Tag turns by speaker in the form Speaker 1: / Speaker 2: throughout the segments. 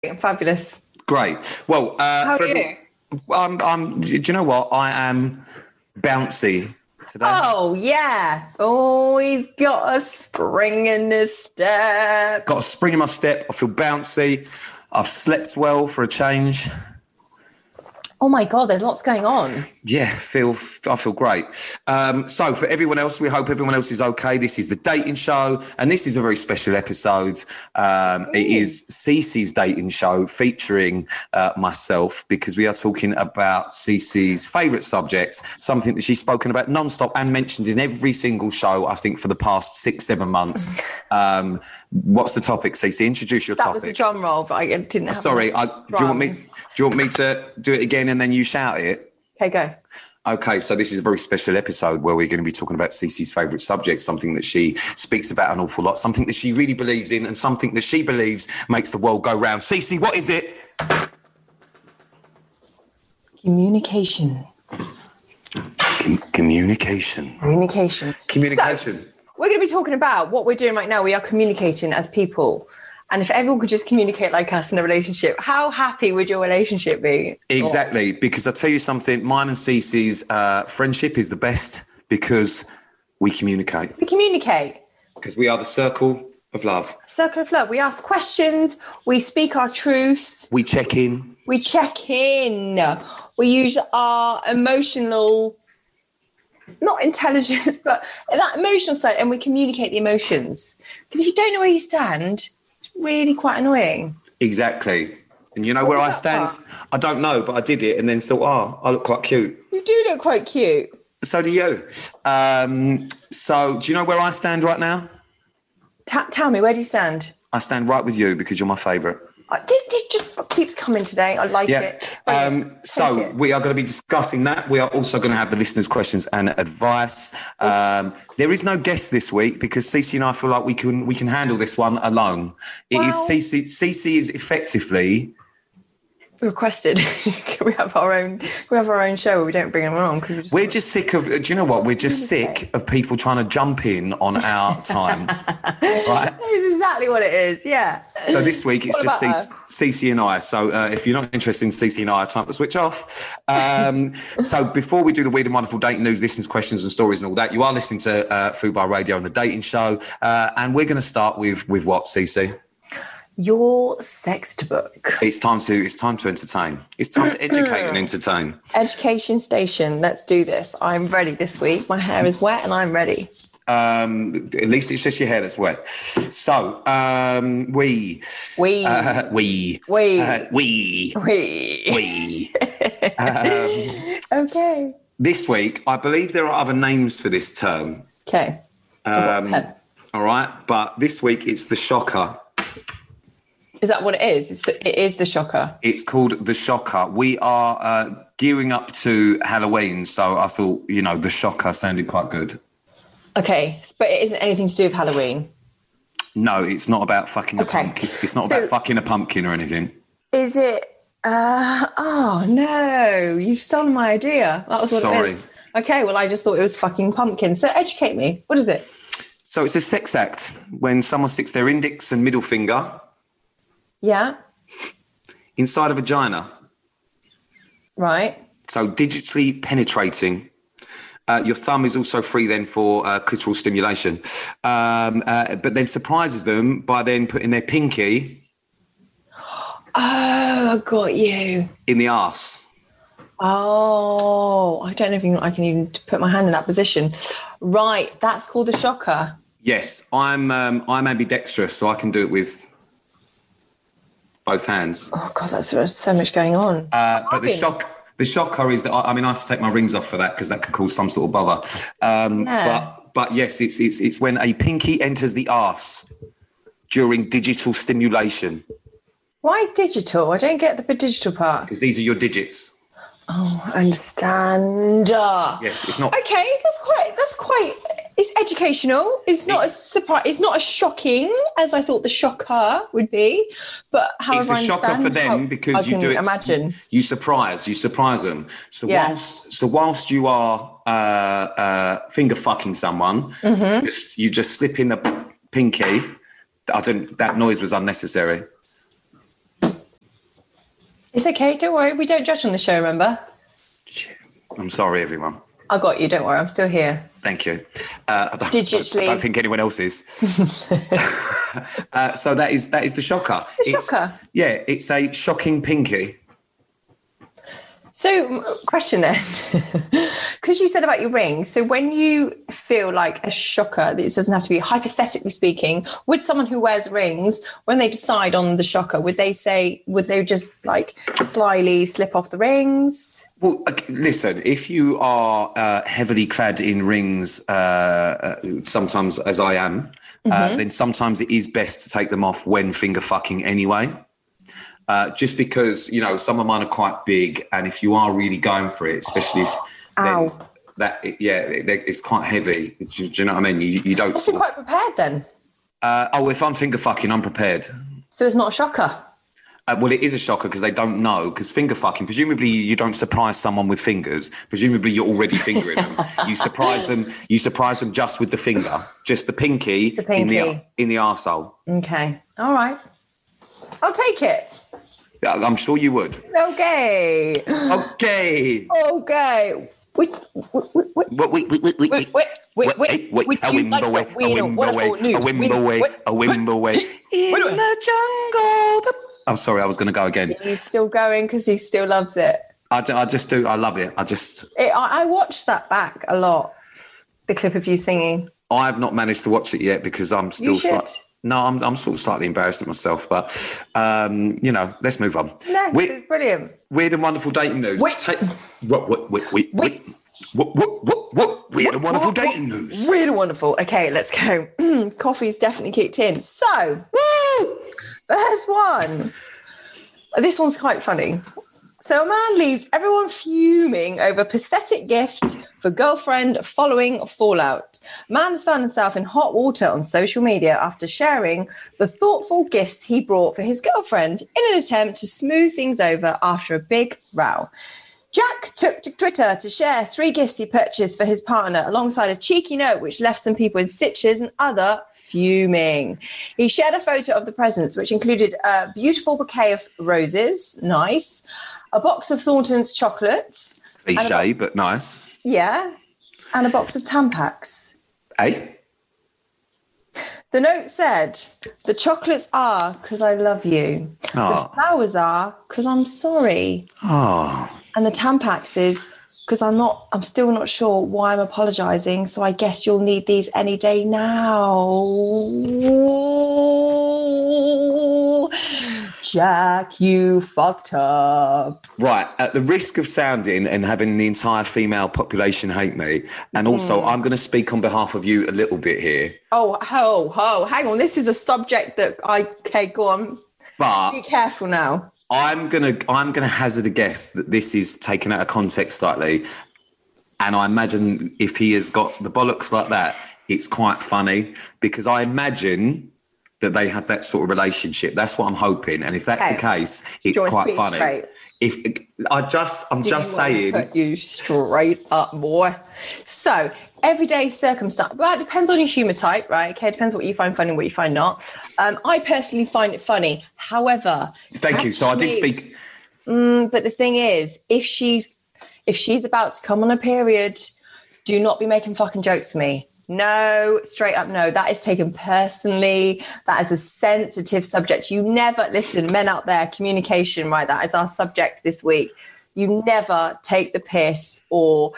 Speaker 1: I'm fabulous.
Speaker 2: Great. Well,
Speaker 1: how are you?
Speaker 2: Do you know what? I am bouncy today.
Speaker 1: Oh, yeah. Oh, he's got a spring in his step.
Speaker 2: Got a spring in my step. I feel bouncy. I've slept well for a change.
Speaker 1: Oh my God, there's lots going on.
Speaker 2: Yeah, I feel great. So for everyone else, we hope everyone else is okay. This is the dating show, and this is a very special episode. It is Cece's dating show featuring myself, because we are talking about Cece's favourite subject, something that she's spoken about non-stop and mentioned in every single show, I think, for the past 6-7 months. What's the topic, Cece? Introduce your topic.
Speaker 1: That was the drum roll, but I didn't have
Speaker 2: Sorry, do you want me to do it again and then you shout it?
Speaker 1: Okay, go.
Speaker 2: Okay, so this is a very special episode where we're going to be talking about Cece's favourite subject, something that she speaks about an awful lot, something that she really believes in, and something that she believes makes the world go round. Cece, what is it?
Speaker 1: Communication.
Speaker 2: Communication.
Speaker 1: So, we're going to be talking about what we're doing right now. We are communicating as people. And if everyone could just communicate like us in a relationship, how happy would your relationship be?
Speaker 2: Exactly, because I'll tell you something, mine and Cece's friendship is the best because we communicate.
Speaker 1: We communicate.
Speaker 2: Because we are the circle of love.
Speaker 1: Circle of love. We ask questions. We speak our truth.
Speaker 2: We check in.
Speaker 1: We use our emotional, not intelligence, but that emotional side, and we communicate the emotions. Because if you don't know where you stand, it's really quite annoying.
Speaker 2: Exactly. And you know where I stand? I don't know, but I did it and then thought, I look quite cute.
Speaker 1: You do look quite cute.
Speaker 2: So do you. So do you know where I stand right now?
Speaker 1: Tell me, where do you stand?
Speaker 2: I stand right with you because you're my favourite.
Speaker 1: It just keeps coming today. I like it.
Speaker 2: So we are going to be discussing that. We are also going to have the listeners' questions and advice. There is no guest this week because Cece and I feel like we can handle this one alone. It is Cece. Cece is effectively
Speaker 1: requested. we have our own show where we don't bring them along because
Speaker 2: we're just sick of. Do you know what? We're just sick of people trying to jump in on our time. Right?
Speaker 1: That is exactly what it is. Yeah.
Speaker 2: So this week it's just Cece and I. So if you're not interested in Cece and I, time to switch off. So before we do the weird and wonderful dating news, listeners' questions and stories and all that, you are listening to Food Bar Radio and the dating show, and we're going to start with what, Cece?
Speaker 1: Your sext book.
Speaker 2: It's time to entertain. It's time to educate and entertain.
Speaker 1: Education station. Let's do this. I'm ready this week. My hair is wet and I'm ready.
Speaker 2: At least it's just your hair that's wet. So
Speaker 1: Okay.
Speaker 2: This week, I believe there are other names for this term.
Speaker 1: Okay.
Speaker 2: All right, but this week it's the shocker.
Speaker 1: Is that what it is? It is the shocker.
Speaker 2: It's called the shocker. We are gearing up to Halloween, so I thought, the shocker sounded quite good.
Speaker 1: Okay, but it isn't anything to do with Halloween?
Speaker 2: No, it's not about fucking a pumpkin. It's not about fucking a pumpkin or anything.
Speaker 1: Is it? Oh, no. You've stolen my idea. That was what it is. Okay, well, I just thought it was fucking pumpkin. So educate me. What is it?
Speaker 2: So it's a sex act when someone sticks their index and middle finger...
Speaker 1: Yeah.
Speaker 2: inside a vagina.
Speaker 1: Right.
Speaker 2: So digitally penetrating. Your thumb is also free then for clitoral stimulation. But then surprises them by then putting their pinky...
Speaker 1: Oh, I got you.
Speaker 2: ...in the arse.
Speaker 1: Oh, I don't know if I can even put my hand in that position. Right, that's called the shocker.
Speaker 2: Yes, I'm ambidextrous, so I can do it with... both hands.
Speaker 1: Oh God, that's so much going on.
Speaker 2: But the shocker is that I have to take my rings off for that because that could cause some sort of bother. But yes, it's when a pinky enters the arse during digital stimulation.
Speaker 1: Why digital? I don't get the digital part.
Speaker 2: Because these are your digits.
Speaker 1: Oh, I understand.
Speaker 2: Yes, it's not.
Speaker 1: Okay, that's quite. It's educational. It's not as surprise. It's not as shocking as I thought the shocker would be. But however,
Speaker 2: it's a shocker for them because you do it.
Speaker 1: Imagine
Speaker 2: you surprise them. So whilst you are finger fucking someone, you just slip in the pinky. That noise was unnecessary.
Speaker 1: It's okay. Don't worry. We don't judge on the show, remember?
Speaker 2: I'm sorry, everyone.
Speaker 1: I got you. Don't worry. I'm still here.
Speaker 2: Thank you.
Speaker 1: Digitally.
Speaker 2: I don't think anyone else is. So that is the shocker.
Speaker 1: Shocker.
Speaker 2: Yeah, it's a shocking pinky.
Speaker 1: So, question then, because you said about your ring. So, when you feel like a shocker, this doesn't have to be hypothetically speaking, would someone who wears rings, when they decide on the shocker, would they just like slyly slip off the rings?
Speaker 2: Well, listen, if you are heavily clad in rings, sometimes as I am, then sometimes it is best to take them off when finger fucking anyway. Just because, some of mine are quite big, and if you are really going for it, especially it's quite heavy. Do you know what I mean? You don't.
Speaker 1: You're quite prepared then.
Speaker 2: If I'm finger fucking, I'm prepared.
Speaker 1: So it's not a shocker.
Speaker 2: Well, it is a shocker because they don't know. Because finger fucking, presumably you don't surprise someone with fingers. Presumably you're already fingering them. You surprise them just with the finger, just the pinky, in the arsehole.
Speaker 1: Okay, all right, I'll take it.
Speaker 2: I'm sure you would.
Speaker 1: Okay.
Speaker 2: Okay.
Speaker 1: Okay. Wait.
Speaker 2: A Wimbleway. In the jungle. I'm sorry, I was going to go again.
Speaker 1: He's still going because he still loves it.
Speaker 2: I just do. I love it.
Speaker 1: I watched that back a lot, the clip of you singing.
Speaker 2: I've not managed to watch it yet because I'm still I'm sort of slightly embarrassed at myself, but let's move on.
Speaker 1: No, it's brilliant.
Speaker 2: Weird and wonderful dating news. Wait. Weird and wonderful dating news.
Speaker 1: Weird and wonderful. Okay, let's go. Coffee's definitely kicked in. So, first one. This one's quite funny. So a man leaves everyone fuming over pathetic gift for girlfriend following fallout. Man has found himself in hot water on social media after sharing the thoughtful gifts he brought for his girlfriend in an attempt to smooth things over after a big row. Jack took to Twitter to share 3 gifts he purchased for his partner alongside a cheeky note which left some people in stitches and other fuming. He shared a photo of the presents, which included a beautiful bouquet of roses, nice, a box of Thornton's chocolates.
Speaker 2: Cliche, but nice.
Speaker 1: Yeah, and a box of Tampax.
Speaker 2: Hey?
Speaker 1: The note said, the chocolates are because I love you. The flowers are because I'm sorry. And the Tampax is because I'm still not sure why I'm apologising, so I guess you'll need these any day now. Jack, you fucked up.
Speaker 2: Right, at the risk of sounding and having the entire female population hate me, and also I'm going to speak on behalf of you a little bit here.
Speaker 1: Oh, hang on. This is a subject that okay, go on.
Speaker 2: But
Speaker 1: be careful now.
Speaker 2: I'm gonna hazard a guess that this is taken out of context slightly, and I imagine if he has got the bollocks like that, it's quite funny because I imagine that they have that sort of relationship. That's what I'm hoping, and if that's the case, it's quite funny. Straight? I'm just saying,
Speaker 1: put you straight up, boy. So. Everyday circumstance. Well, it depends on your humour type, right? Okay, it depends what you find funny and what you find not. I personally find it funny. However,
Speaker 2: thank you. So I did speak.
Speaker 1: But the thing is, if she's about to come on a period, do not be making fucking jokes to me. No, straight up, no. That is taken personally. That is a sensitive subject. You never listen, men out there. Communication, right? That is our subject this week. You never take the piss or.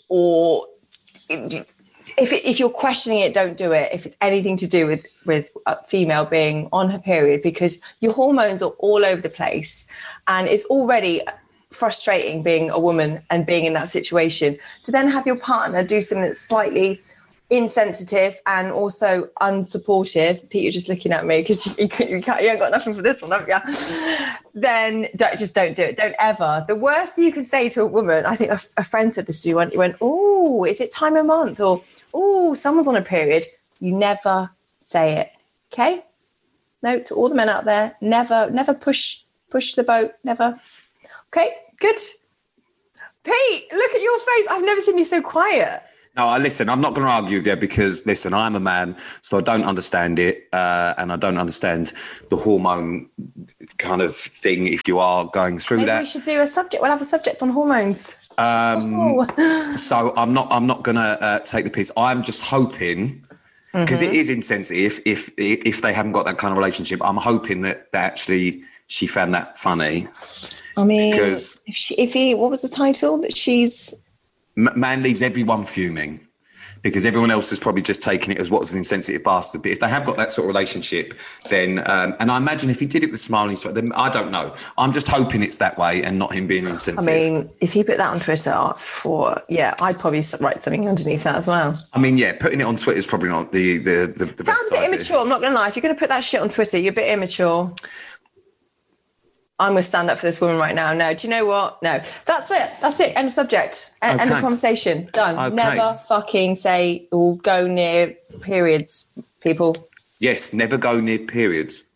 Speaker 1: If you're questioning it, don't do it. If it's anything to do with a female being on her period, because your hormones are all over the place, and it's already frustrating being a woman and being in that situation. To then have your partner do something that's slightly insensitive and also unsupportive. Pete, you're just looking at me because you ain't got nothing for this one, have you? Then don't do it. Don't ever. The worst you can say to a woman, I think a friend said this to me, he went, oh, is it time of month? Or, oh, someone's on a period. You never say it. Okay? Note to all the men out there, never push the boat. Never. Okay, good. Pete, look at your face. I've never seen you so quiet.
Speaker 2: No, listen, I'm not going to argue with you because, listen, I'm a man, so I don't understand it. And I don't understand the hormone kind of thing if you are going through
Speaker 1: Maybe
Speaker 2: that.
Speaker 1: we should do a subject. We'll have a subject on hormones.
Speaker 2: So I'm not going to take the piss. I'm just hoping, because it is insensitive if they haven't got that kind of relationship. I'm hoping that actually she found that funny.
Speaker 1: I mean,
Speaker 2: because
Speaker 1: what was the title? That she's...
Speaker 2: Man leaves everyone fuming because everyone else has probably just taken it as what's an insensitive bastard. But if they have got that sort of relationship, then, and I imagine if he did it with smiling, then I don't know. I'm just hoping it's that way and not him being insensitive.
Speaker 1: I mean, if he put that on Twitter I'd probably write something underneath that as well.
Speaker 2: I mean, yeah, putting it on Twitter is probably not the best idea.
Speaker 1: Sounds a bit immature, I'm not going to lie. If you're going to put that shit on Twitter, you're a bit immature. I'm going to stand up for this woman right now. No, do you know what? No, that's it. End of subject. End of conversation. Done. Okay. Never fucking say or go near periods, people.
Speaker 2: Yes, never go near periods.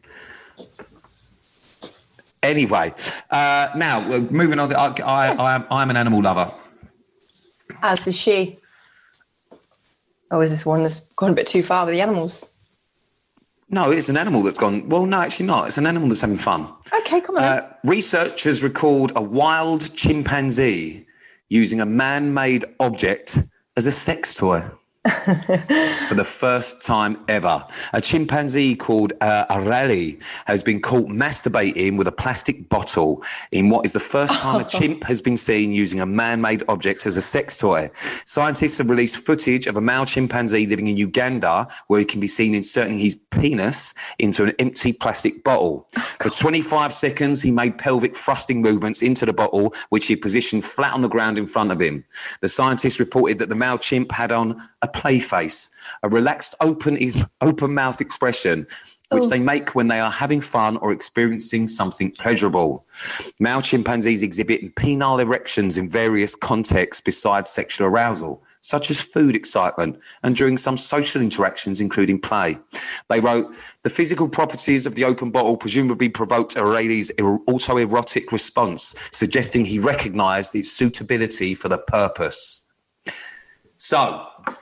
Speaker 2: Anyway, now moving on. I'm an animal lover.
Speaker 1: As is she. Oh, is this one that's gone a bit too far with the animals?
Speaker 2: No, it's an animal that's gone... Well, no, actually not. It's an animal that's having fun.
Speaker 1: Okay, come on.
Speaker 2: Researchers record a wild chimpanzee using a man-made object as a sex toy. For the first time ever. A chimpanzee called Areli has been caught masturbating with a plastic bottle in what is the first time a chimp has been seen using a man-made object as a sex toy. Scientists have released footage of a male chimpanzee living in Uganda where he can be seen inserting his penis into an empty plastic bottle. For 25 seconds, he made pelvic thrusting movements into the bottle, which he positioned flat on the ground in front of him. The scientists reported that the male chimp had on a play face, a relaxed, open mouth expression, which they make when they are having fun or experiencing something pleasurable. Male chimpanzees exhibit penile erections in various contexts besides sexual arousal, such as food excitement and during some social interactions, including play. They wrote, the physical properties of the open bottle presumably provoked Areli's autoerotic response, suggesting he recognised its suitability for the purpose. So,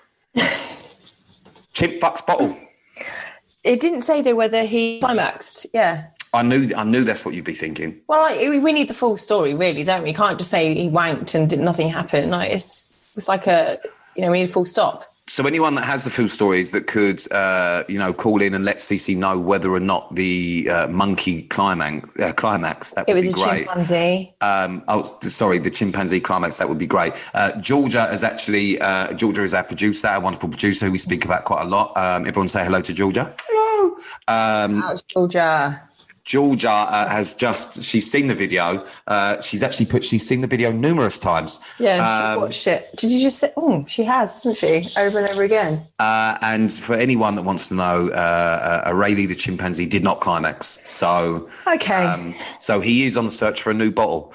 Speaker 2: chimp fucks bottle.
Speaker 1: It didn't say though whether he climaxed. Yeah.
Speaker 2: I knew that's what you'd be thinking.
Speaker 1: Well, we need the full story, really, don't we? You can't just say he wanked and nothing happened. Like it's like we need a full stop.
Speaker 2: So anyone that has the full stories that could, call in and let CC know whether or not the monkey climax, that would be great.
Speaker 1: It was a chimpanzee.
Speaker 2: The chimpanzee climax, that would be great. Georgia is our producer, our wonderful producer who we speak about quite a lot. Everyone say hello to Georgia. Hello.
Speaker 1: How's Georgia?
Speaker 2: Georgia she's seen the video. She's seen the video numerous times.
Speaker 1: Yeah, she's watched it. Did you just say, she has, hasn't she? Over and over again.
Speaker 2: And for anyone that wants to know, Areli the chimpanzee did not climax. So,
Speaker 1: okay.
Speaker 2: So he is on the search for a new bottle.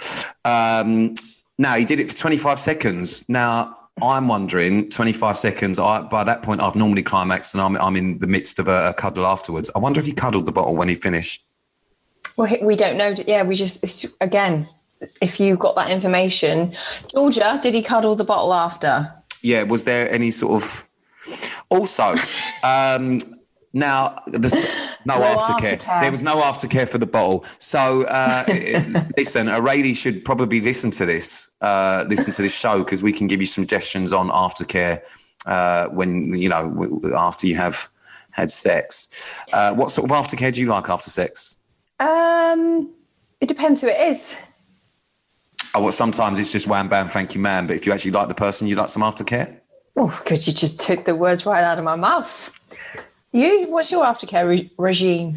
Speaker 2: Now, he did it for 25 seconds. Now, I'm wondering, 25 seconds, by that point, I've normally climaxed and I'm in the midst of a cuddle afterwards. I wonder if he cuddled the bottle when he finished.
Speaker 1: Well, we don't know. Yeah, again, if you got that information. Georgia, did he cuddle the bottle after?
Speaker 2: Yeah, was there any sort of... Also, now, no aftercare. There was no aftercare for the bottle. So, listen, Areli should probably listen to this show because we can give you suggestions on aftercare when, after you have had sex. What sort of aftercare do you like after sex?
Speaker 1: It depends who it is.
Speaker 2: Oh, well, sometimes it's just wham, bam, thank you, man. But if you actually like the person, you like some aftercare?
Speaker 1: Oh, good. You just took the words right out of my mouth. What's your aftercare regime?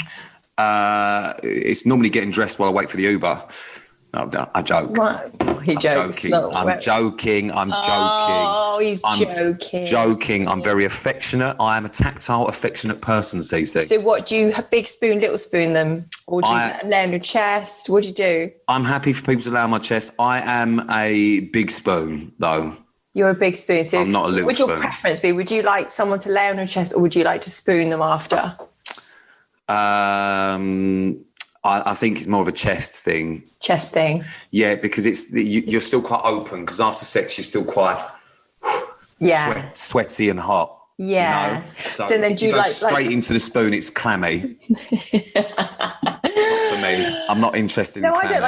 Speaker 2: It's normally getting dressed while I wait for the Uber. No, I joke.
Speaker 1: He jokes.
Speaker 2: I'm joking.
Speaker 1: Oh, he's joking.
Speaker 2: Joking. I'm very affectionate. I am a tactile, affectionate person, Cece.
Speaker 1: So what, do you big spoon, little spoon them? Or do you lay on your chest? What do you do?
Speaker 2: I'm happy for people to lay on my chest. I am a big spoon, though.
Speaker 1: You're a big spoon. So
Speaker 2: I'm not a little spoon.
Speaker 1: What would your preference be? Would you like someone to lay on your chest or would you like to spoon them after?
Speaker 2: I think it's more of a chest thing.
Speaker 1: Chest thing?
Speaker 2: Yeah, because you're still quite open because after sex you're still quite...
Speaker 1: Yeah.
Speaker 2: sweaty and hot.
Speaker 1: Yeah.
Speaker 2: You know? So
Speaker 1: then
Speaker 2: if
Speaker 1: do
Speaker 2: you
Speaker 1: you
Speaker 2: go
Speaker 1: like
Speaker 2: straight into the spoon, it's clammy. Not for me. I'm not interested in
Speaker 1: No, I
Speaker 2: clammy.
Speaker 1: don't